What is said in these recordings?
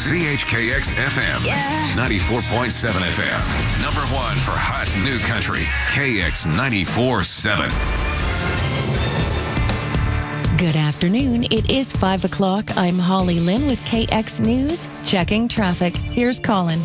CHKX FM, 94.7 FM. Number one for hot new country, KX 94.7. Good afternoon. It is 5 o'clock. I'm Holly Lynn with KX News. Checking traffic. Here's Colin.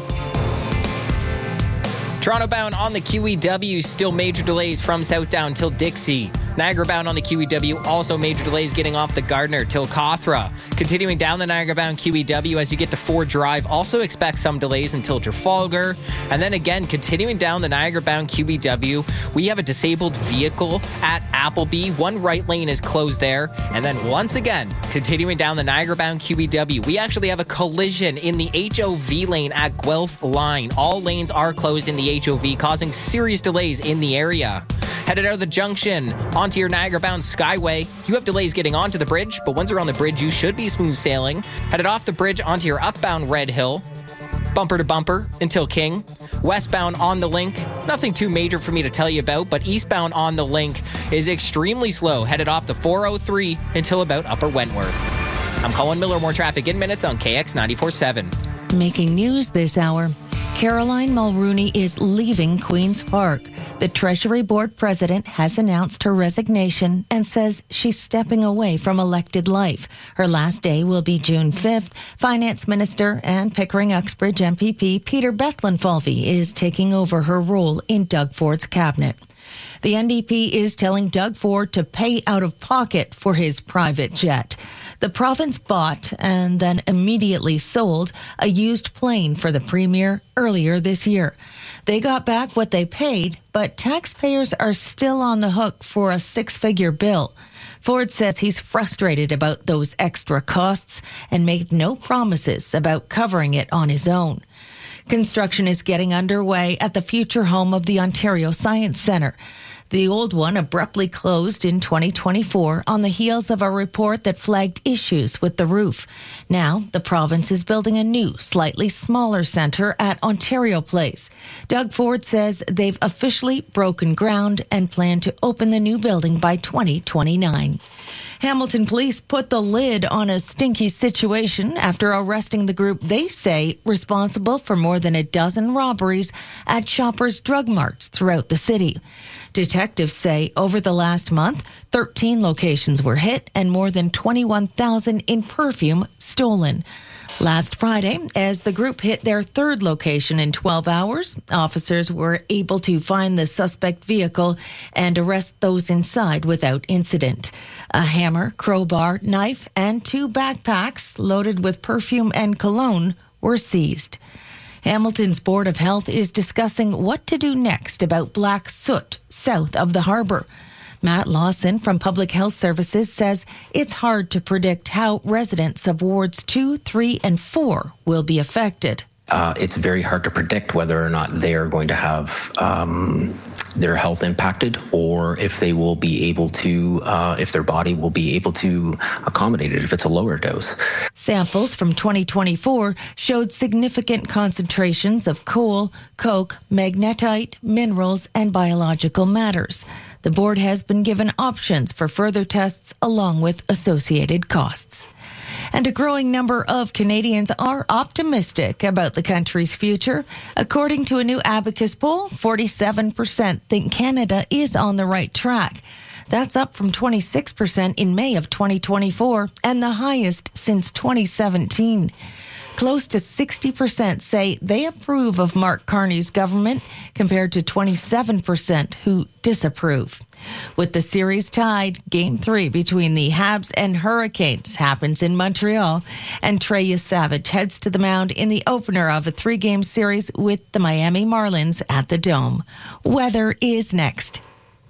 Toronto bound on the QEW, still major delays from Southdown till Dixie. Niagara bound on the QEW, also major delays getting off the Gardner till Cawthra. Continuing down the Niagara bound QEW as you get to Ford Drive, also expect some delays until Trafalgar. And then again, continuing down the Niagara bound QEW, we have a disabled vehicle at Appleby. One right lane is closed there. And then once again, continuing down the Niagara bound QEW, we actually have a collision in the HOV lane at Guelph Line. All lanes are closed in the HOV, causing serious delays in the area. Headed out of the junction onto your Niagara-bound Skyway. You have delays getting onto the bridge, but once you're on the bridge, you should be smooth sailing. Headed off the bridge onto your upbound Red Hill. Bumper to bumper until King. Westbound on the link, nothing too major for me to tell you about, but eastbound on the link is extremely slow. Headed off the 403 until about Upper Wentworth. I'm Colin Miller. More traffic in minutes on KX 94.7. Making news this hour. Caroline Mulrooney is leaving Queen's Park. The Treasury Board president has announced her resignation and says she's stepping away from elected life. Her last day will be June 5th. Finance Minister and Pickering Uxbridge MPP Peter Bethlenfalvy is taking over her role in Doug Ford's cabinet. The NDP is telling Doug Ford to pay out of pocket for his private jet. The province bought and then immediately sold a used plane for the Premier earlier this year. They got back what they paid, but taxpayers are still on the hook for a six-figure bill. Ford says he's frustrated about those extra costs and made no promises about covering it on his own. Construction is getting underway at the future home of the Ontario Science Centre. The old one abruptly closed in 2024 on the heels of a report that flagged issues with the roof. Now, the province is building a new, slightly smaller centre at Ontario Place. Doug Ford says they've officially broken ground and plan to open the new building by 2029. Hamilton police put the lid on a stinky situation after arresting the group they say responsible for more than a dozen robberies at Shoppers Drug Marts throughout the city. Detectives say over the last month, 13 locations were hit and more than 21,000 in perfume stolen. Last Friday, as the group hit their third location in 12 hours, officers were able to find the suspect vehicle and arrest those inside without incident. A hammer, crowbar, knife, and 2 backpacks loaded with perfume and cologne were seized. Hamilton's Board of Health is discussing what to do next about black soot south of the harbour. Matt Lawson from Public Health Services says it's hard to predict how residents of Wards 2, 3, and 4 will be affected. It's very hard to predict whether or not they are going to have their health impacted, or if they will be able to, if their body will be able to accommodate it if it's a lower dose. Samples from 2024 showed significant concentrations of coal, coke, magnetite, minerals, and biological matters. The board has been given options for further tests along with associated costs. And a growing number of Canadians are optimistic about the country's future. According to a new Abacus poll, 47% think Canada is on the right track. That's up from 26% in May of 2024 and the highest since 2017. Close to 60% say they approve of Mark Carney's government, compared to 27% who disapprove. With the series tied, Game 3 between the Habs and Hurricanes happens in Montreal, and Trey Savage heads to the mound in the opener of a 3-game series with the Miami Marlins at the Dome. Weather is next.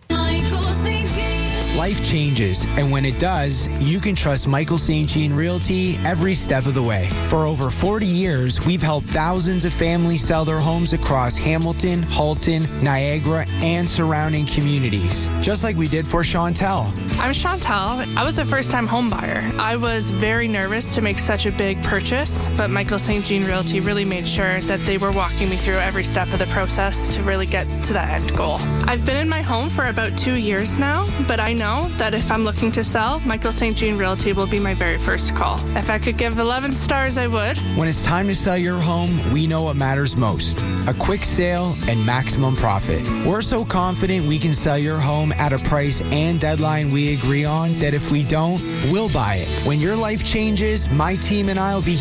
Life changes, and when it does, you can trust Michael St. Jean Realty every step of the way. For over 40 years, we've helped thousands of families sell their homes across Hamilton, Halton, Niagara, and surrounding communities, just like we did for Chantel. I'm Chantel. I was a first-time home buyer. I was very nervous to make such a big purchase, but Michael St. Jean Realty really made sure that they were walking me through every step of the process to really get to that end goal. I've been in my home for about 2 years now, but I know that if I'm looking to sell, Michael St. Jean Realty will be my very first call. If I could give 11 stars, I would. When it's time to sell your home, we know what matters most. A quick sale and maximum profit. We're so confident we can sell your home at a price and deadline we agree on that if we don't, we'll buy it. When your life changes, my team and I will be here